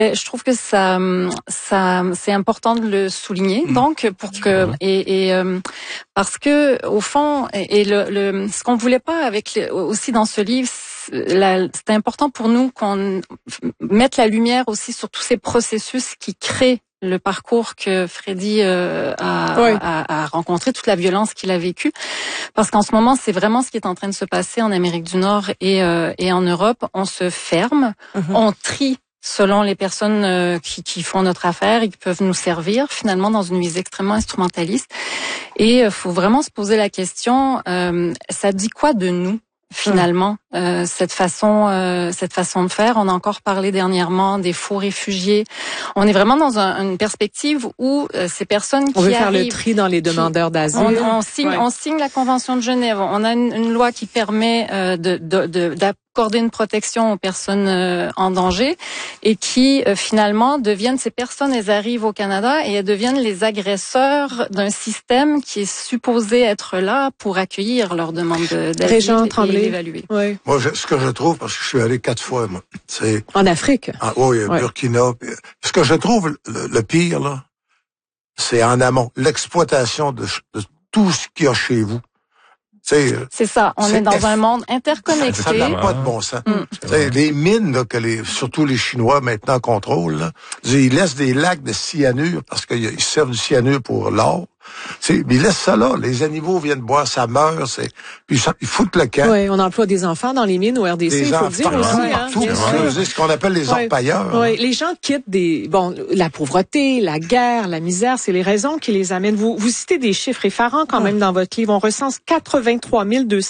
Je trouve que ça, c'est important de le souligner. Donc, pour que parce que au fond, ce qu'on voulait pas aussi dans ce livre, c'était important pour nous qu'on mette la lumière aussi sur tous ces processus qui créent le parcours que Freddy a rencontré, toute la violence qu'il a vécue. Parce qu'en ce moment, c'est vraiment ce qui est en train de se passer en Amérique du Nord et en Europe. On se ferme, on trie selon les personnes qui font notre affaire et qui peuvent nous servir, finalement, dans une visée extrêmement instrumentaliste. Et faut vraiment se poser la question, ça dit quoi de nous, finalement, cette façon de faire? On a encore parlé dernièrement des faux réfugiés. On est vraiment dans une perspective où ces personnes qui on veut faire le tri dans les demandeurs d'asile. On signe la Convention de Genève. On a une loi qui permet d'accorder une protection aux personnes en danger et qui finalement deviennent, ces personnes, elles arrivent au Canada et elles deviennent les agresseurs d'un système qui est supposé être là pour accueillir leurs demandes d'asile et l'évaluer. Oui. Moi, ce que je trouve, parce que je suis allé 4 fois, moi, c'est... En Afrique? Burkina. Ce que je trouve le pire, là, c'est en amont. L'exploitation de tout ce qu'il y a chez vous. C'est ça. On est dans un monde interconnecté. Ça n'a pas de bon sens. Les mines, là, surtout les Chinois maintenant contrôlent, là, ils laissent des lacs de cyanure parce qu'ils servent du cyanure pour l'or. Mais ils laissent ça là. Les animaux viennent boire, ça meurt. Puis ils foutent le camp. Oui, on emploie des enfants dans les mines au RDC, il faut le dire aussi. C'est ce qu'on appelle les orpailleurs. Oui, les gens quittent la pauvreté, la guerre, la misère, c'est les raisons qui les amènent. Vous citez des chiffres effarants quand même dans votre livre. On recense 83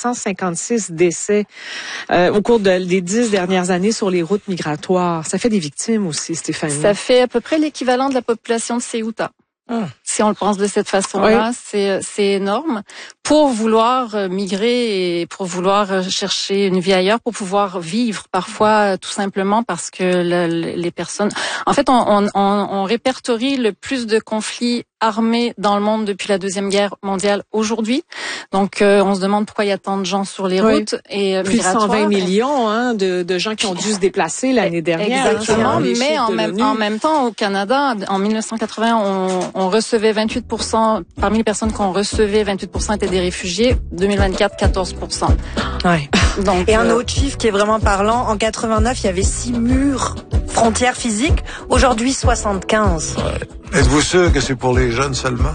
256 décès au cours des 10 dernières années sur les routes migratoires. Ça fait des victimes aussi, Stéphanie. Ça fait à peu près l'équivalent de la population de Ceuta. Si on le pense de cette façon-là, c'est énorme. Pour vouloir migrer et pour vouloir chercher une vie ailleurs, pour pouvoir vivre parfois tout simplement parce que les personnes... En fait, on répertorie le plus de conflits armés dans le monde depuis la Deuxième Guerre mondiale aujourd'hui. Donc, on se demande pourquoi il y a tant de gens sur les routes et plus de 120 millions de gens qui ont dû se déplacer l'année dernière. Exactement, mais en même temps, au Canada, en 1980, on recevait 28%, parmi les personnes qu'on recevait, 28% étaient des réfugiés. 2024, 14%. Ouais. Donc, et un autre chiffre qui est vraiment parlant, en 89, il y avait 6 murs frontières physiques. Aujourd'hui, 75. Ouais. Êtes-vous sûr que c'est pour les jeunes seulement?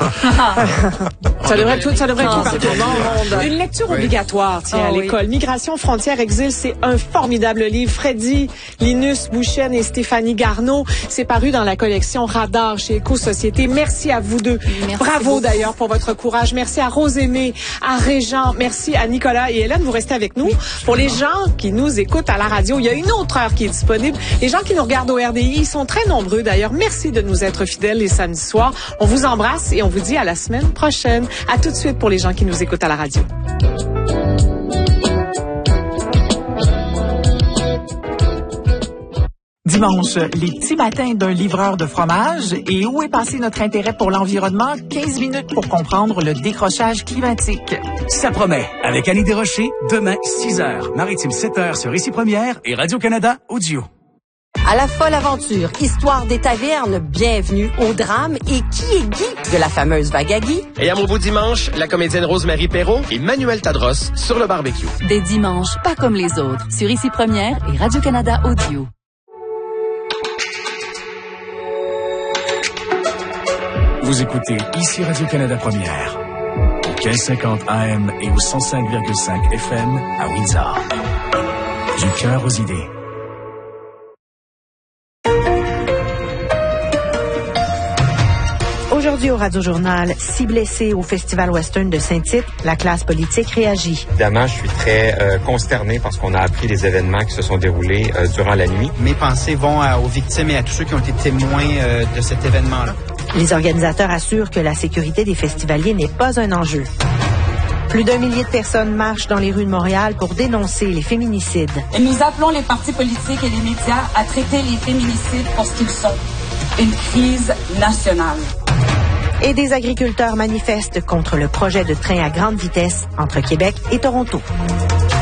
Ça devrait tout partout dans le monde. Une lecture obligatoire, à l'école. Migration, frontières, exil, c'est un formidable livre. Freddy, Linus Bouchen et Stéphanie Garneau. C'est paru dans la collection Radar chez Éco-Société. Merci à vous deux. Bravo d'ailleurs pour votre courage. Merci à Rosémée, à Régent. Merci à Nicolas et Hélène. Vous restez avec nous. Pour les gens qui nous écoutent à la radio, il y a une autre heure qui est disponible. Les gens qui nous regardent au RDI, ils sont très nombreux d'ailleurs. Merci de nous être fidèles les samedis soirs. On vous embrasse et on vous dit à la semaine prochaine. À tout de suite pour les gens qui nous écoutent à la radio. Dimanche, les petits matins d'un livreur de fromage. Et où est passé notre intérêt pour l'environnement? 15 minutes pour comprendre le décrochage climatique. Ça promet. Avec Annie Desrochers, demain, 6h. Maritime 7h sur Ici Première et Radio-Canada Audio. À la folle aventure, histoire des tavernes, bienvenue au drame et qui est Guy de la fameuse vague à Guy. Et à mon beau dimanche, la comédienne Rosemary Perrault et Manuel Tadros sur le barbecue. Des dimanches pas comme les autres, sur Ici Première et Radio-Canada Audio. Vous écoutez Ici Radio-Canada Première, au 1550 AM et au 105,5 FM à Windsor. Du cœur aux idées. Aujourd'hui au Radio-Journal, 6 blessés au Festival Western de Saint-Tite, la classe politique réagit. Évidemment, je suis très consterné parce qu'on a appris les événements qui se sont déroulés durant la nuit. Mes pensées vont aux victimes et à tous ceux qui ont été témoins de cet événement-là. Les organisateurs assurent que la sécurité des festivaliers n'est pas un enjeu. Plus d'1 millier de personnes marchent dans les rues de Montréal pour dénoncer les féminicides. Et nous appelons les partis politiques et les médias à traiter les féminicides pour ce qu'ils sont, une crise nationale. Et des agriculteurs manifestent contre le projet de train à grande vitesse entre Québec et Toronto.